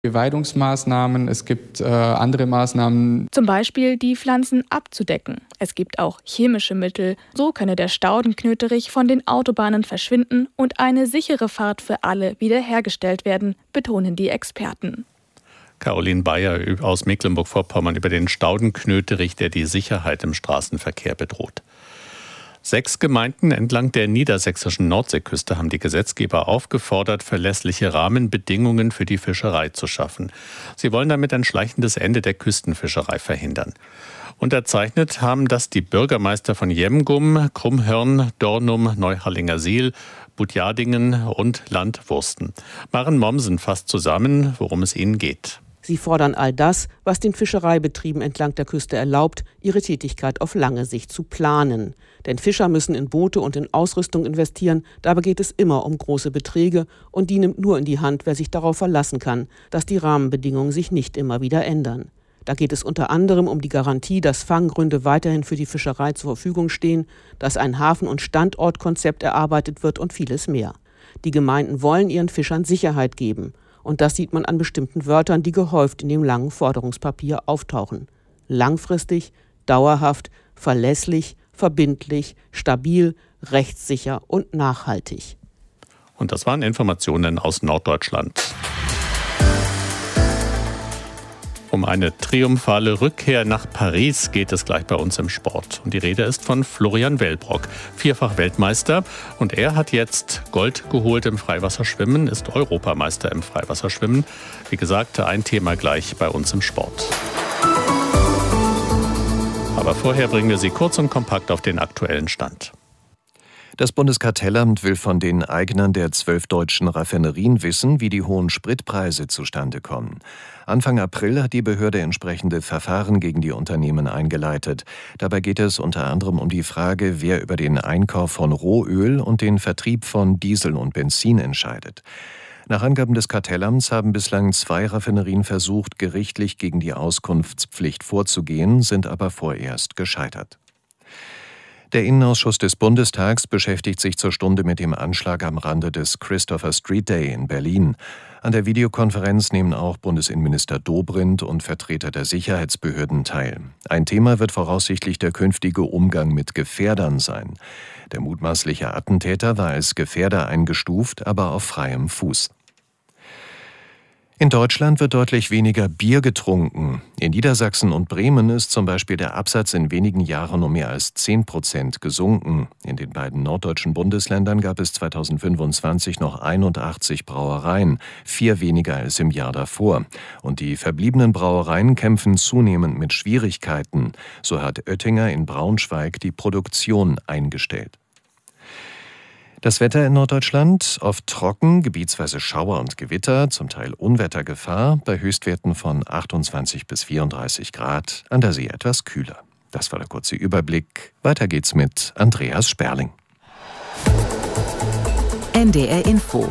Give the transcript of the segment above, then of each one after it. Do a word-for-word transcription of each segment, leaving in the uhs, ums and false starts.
Beweidungsmaßnahmen, es gibt äh, andere Maßnahmen. Zum Beispiel die Pflanzen abzudecken. Es gibt auch chemische Mittel. So könne der Staudenknöterich von den Autobahnen verschwinden und eine sichere Fahrt für alle wiederhergestellt werden, betonen die Experten. Caroline Bayer aus Mecklenburg-Vorpommern über den Staudenknöterich, der die Sicherheit im Straßenverkehr bedroht. Sechs Gemeinden entlang der niedersächsischen Nordseeküste haben die Gesetzgeber aufgefordert, verlässliche Rahmenbedingungen für die Fischerei zu schaffen. Sie wollen damit ein schleichendes Ende der Küstenfischerei verhindern. Unterzeichnet haben das die Bürgermeister von Jemgum, Krummhörn, Dornum, Neuharlingersiel, Butjadingen und Landwursten. Maren Mommsen fasst zusammen, worum es ihnen geht. Sie fordern all das, was den Fischereibetrieben entlang der Küste erlaubt, ihre Tätigkeit auf lange Sicht zu planen. Denn Fischer müssen in Boote und in Ausrüstung investieren, dabei geht es immer um große Beträge und die nimmt nur in die Hand, wer sich darauf verlassen kann, dass die Rahmenbedingungen sich nicht immer wieder ändern. Da geht es unter anderem um die Garantie, dass Fanggründe weiterhin für die Fischerei zur Verfügung stehen, dass ein Hafen- und Standortkonzept erarbeitet wird und vieles mehr. Die Gemeinden wollen ihren Fischern Sicherheit geben. Und das sieht man an bestimmten Wörtern, die gehäuft in dem langen Forderungspapier auftauchen. Langfristig, dauerhaft, verlässlich, verbindlich, stabil, rechtssicher und nachhaltig. Und das waren Informationen aus Norddeutschland. Um eine triumphale Rückkehr nach Paris geht es gleich bei uns im Sport. Und die Rede ist von Florian Wellbrock, vierfach Weltmeister. Und er hat jetzt Gold geholt im Freiwasserschwimmen, ist Europameister im Freiwasserschwimmen. Wie gesagt, ein Thema gleich bei uns im Sport. Aber vorher bringen wir Sie kurz und kompakt auf den aktuellen Stand. Das Bundeskartellamt will von den Eignern der zwölf deutschen Raffinerien wissen, wie die hohen Spritpreise zustande kommen. Anfang April hat die Behörde entsprechende Verfahren gegen die Unternehmen eingeleitet. Dabei geht es unter anderem um die Frage, wer über den Einkauf von Rohöl und den Vertrieb von Diesel und Benzin entscheidet. Nach Angaben des Kartellamts haben bislang zwei Raffinerien versucht, gerichtlich gegen die Auskunftspflicht vorzugehen, sind aber vorerst gescheitert. Der Innenausschuss des Bundestags beschäftigt sich zur Stunde mit dem Anschlag am Rande des Christopher Street Day in Berlin. An der Videokonferenz nehmen auch Bundesinnenminister Dobrindt und Vertreter der Sicherheitsbehörden teil. Ein Thema wird voraussichtlich der künftige Umgang mit Gefährdern sein. Der mutmaßliche Attentäter war als Gefährder eingestuft, aber auf freiem Fuß. In Deutschland wird deutlich weniger Bier getrunken. In Niedersachsen und Bremen ist zum Beispiel der Absatz in wenigen Jahren um mehr als zehn Prozent gesunken. In den beiden norddeutschen Bundesländern gab es zweitausendfünfundzwanzig noch einundachtzig Brauereien, vier weniger als im Jahr davor. Und die verbliebenen Brauereien kämpfen zunehmend mit Schwierigkeiten. So hat Oettinger in Braunschweig die Produktion eingestellt. Das Wetter in Norddeutschland oft trocken, gebietsweise Schauer und Gewitter, zum Teil Unwettergefahr, bei Höchstwerten von achtundzwanzig bis vierunddreißig Grad, an der See etwas kühler. Das war der kurze Überblick. Weiter geht's mit Andreas Sperling. N D R Info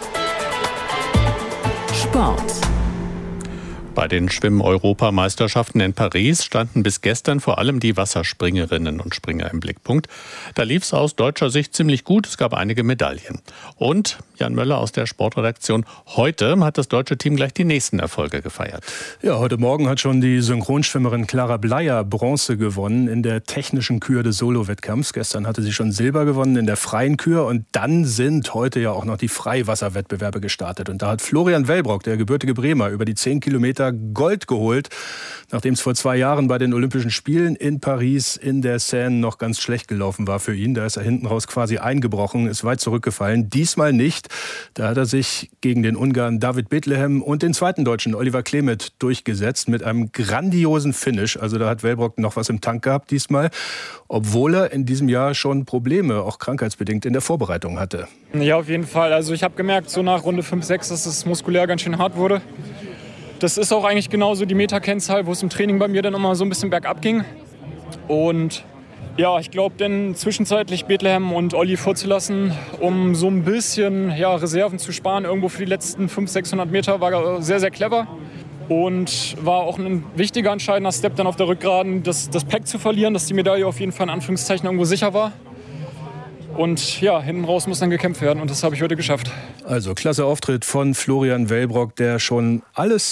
Sport. Bei den Schwimm-Europameisterschaften in Paris standen bis gestern vor allem die Wasserspringerinnen und Springer im Blickpunkt. Da lief es aus deutscher Sicht ziemlich gut, es gab einige Medaillen. Und Jan Möller aus der Sportredaktion, heute hat das deutsche Team gleich die nächsten Erfolge gefeiert. Ja, heute Morgen hat schon die Synchronschwimmerin Clara Bleier Bronze gewonnen in der technischen Kür des Solo-Wettkampfs. Gestern hatte sie schon Silber gewonnen in der freien Kür und dann sind heute ja auch noch die Freiwasserwettbewerbe gestartet. Und da hat Florian Wellbrock, der gebürtige Bremer, über die zehn Kilometer Gold geholt, nachdem es vor zwei Jahren bei den Olympischen Spielen in Paris in der Seine noch ganz schlecht gelaufen war für ihn. Da ist er hinten raus quasi eingebrochen, ist weit zurückgefallen. Diesmal nicht. Da hat er sich gegen den Ungarn David Bethlehem und den zweiten Deutschen Oliver Klemet durchgesetzt mit einem grandiosen Finish. Also da hat Wellbrock noch was im Tank gehabt diesmal, obwohl er in diesem Jahr schon Probleme, auch krankheitsbedingt, in der Vorbereitung hatte. Ja, auf jeden Fall. Also ich habe gemerkt, so nach Runde fünf, sechs, dass es muskulär ganz schön hart wurde. Das ist auch eigentlich genauso die Meterkennzahl, wo es im Training bei mir dann immer so ein bisschen bergab ging. Und ja, ich glaube, dann zwischenzeitlich Bethlehem und Olli vorzulassen, um so ein bisschen ja, Reserven zu sparen, irgendwo für die letzten fünfhundert, sechshundert Meter, war sehr, sehr clever. Und war auch ein wichtiger, entscheidender Step dann auf der Rückgeraden, das, das Pack zu verlieren, dass die Medaille auf jeden Fall in Anführungszeichen irgendwo sicher war. Und ja, hinten raus muss dann gekämpft werden und das habe ich heute geschafft. Also klasse Auftritt von Florian Wellbrock, der schon alles